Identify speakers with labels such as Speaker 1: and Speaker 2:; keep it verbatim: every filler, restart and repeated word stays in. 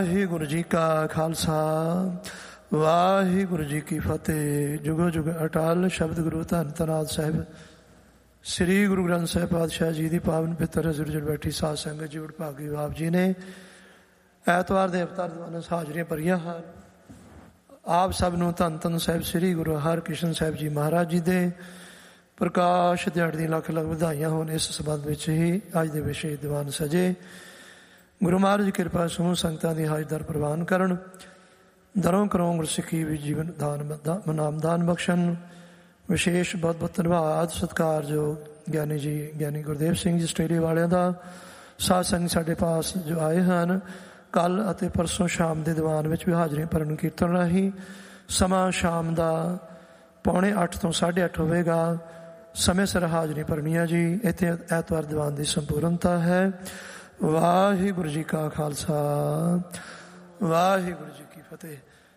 Speaker 1: ਵਾਹਿਗੁਰੂ ਜੀ ਕਾ ਖਾਲਸਾ ਵਾਹਿਗੁਰੂ ਜੀ ਕੀ ਫਤਿਹ। ਜੁਗੋ ਜੁਗ ਅਟਲ ਸ਼ਬਦ ਗੁਰੂ ਧੰਨ ਧੰਨ ਸਾਹਿਬ ਸ੍ਰੀ ਗੁਰੂ ਗ੍ਰੰਥ ਸਾਹਿਬ ਪਾਤਸ਼ਾਹ ਜੀ ਦੀ ਪਾਵਨ ਪਿੱਤਰ ਹਜ਼ੂਰ ਜੁੜ ਬੈਠੀ ਸਾਧ ਸੰਗਤ ਜੀ ਵਡਭਾਗੀ ਬਾਪ ਜੀ ਨੇ ਐਤਵਾਰ ਦੇ ਅਵਤਾਰ ਦੀਵਾਨਾਂ ਹਾਜ਼ਰੀਆਂ ਭਰੀਆਂ ਹਨ। ਆਪ ਸਭ ਨੂੰ ਧੰਨ ਧੰਨ ਸਾਹਿਬ ਸ੍ਰੀ ਗੁਰੂ ਹਰਕ੍ਰਿਸ਼ਨ ਸਾਹਿਬ ਜੀ ਮਹਾਰਾਜ ਜੀ ਦੇ ਪ੍ਰਕਾਸ਼ ਦਿਹਾੜੇ ਦੀਆਂ ਲੱਖ ਲੱਖ ਵਧਾਈਆਂ ਹੋਣ। ਇਸ ਸੰਬੰਧ ਵਿੱਚ ਹੀ ਅੱਜ ਦੇ ਵਿਸ਼ੇ ਦੀਵਾਨ ਸਜੇ। ਗੁਰੂ ਮਹਾਰਾਜ ਦੀ ਕਿਰਪਾ ਸਮੂਹ ਸੰਗਤਾਂ ਦੀ ਹਾਜ਼ਰ ਪ੍ਰਵਾਨ ਕਰਨ, ਦਰੋਂ ਕਰੋਂ ਗੁਰਸਿੱਖੀ ਵੀ ਜੀਵਨ ਦਾਨ ਨਾਮਦਾਨ ਬਖਸ਼ਣ। ਵਿਸ਼ੇਸ਼ ਬਹੁਤ ਬਹੁਤ ਧੰਨਵਾਦ ਸਤਿਕਾਰਯੋਗ ਗਿਆਨੀ ਜੀ ਗਿਆਨੀ ਗੁਰਦੇਵ ਸਿੰਘ ਜੀ ਆਸਟ੍ਰੇਲੀਆ ਵਾਲਿਆਂ ਦਾ। ਸਾਧ ਸੰਗਤ ਸਾਡੇ ਪਾਸ ਜੋ ਆਏ ਹਨ, ਕੱਲ੍ਹ ਅਤੇ ਪਰਸੋਂ ਸ਼ਾਮ ਦੇ ਦੀਵਾਨ ਵਿੱਚ ਵੀ ਹਾਜ਼ਰੀ ਭਰਨ ਕੀਰਤਨ ਰਾਹੀਂ। ਸਮਾਂ ਸ਼ਾਮ ਦਾ ਪੌਣੇ ਅੱਠ ਤੋਂ ਸਾਢੇ ਅੱਠ ਹੋਵੇਗਾ। ਸਮੇਂ ਸਿਰ ਹਾਜ਼ਰੀ ਭਰਨੀ ਹੈ ਜੀ। ਇੱਥੇ ਐਤਵਾਰ ਦੀਵਾਨ ਦੀ ਸੰਪੂਰਨਤਾ ਹੈ। ਵਾਹਿਗੁਰੂ ਜੀ ਕਾ ਖਾਲਸਾ ਵਾਹਿਗੁਰੂ ਜੀ ਕੀ ਫਤਿਹ।